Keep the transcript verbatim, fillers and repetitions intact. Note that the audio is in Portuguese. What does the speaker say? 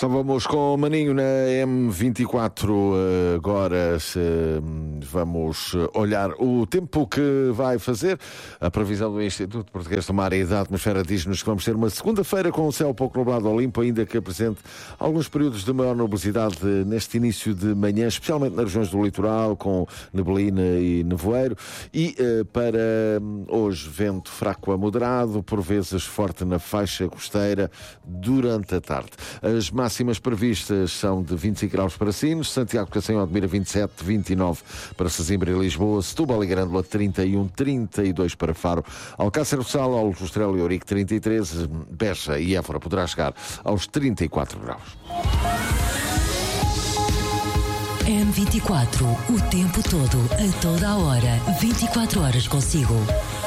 Então vamos com o Maninho na M vinte e quatro. Agora vamos olhar o tempo que vai fazer. A previsão do Instituto Português do Mar e da Atmosfera diz-nos que vamos ter uma segunda-feira com o céu pouco nublado ou limpo, ainda que apresente alguns períodos de maior nubosidade neste início de manhã, especialmente nas regiões do litoral, com neblina e nevoeiro. E para hoje, vento fraco a moderado, por vezes forte na faixa costeira durante a tarde. As máximas previstas são de vinte e cinco graus para Sines, Santiago de Cacém, Odmira vinte e sete, vinte e nove para Sesimbra e Lisboa, Setúbal e Grândola trinta e um, trinta e dois para Faro, Alcácer do Sal, Olos, Estrela e Ourique trinta e três, Beja e Évora poderá chegar aos trinta e quatro graus. M vinte e quatro, o tempo todo, a toda a hora, vinte e quatro horas consigo.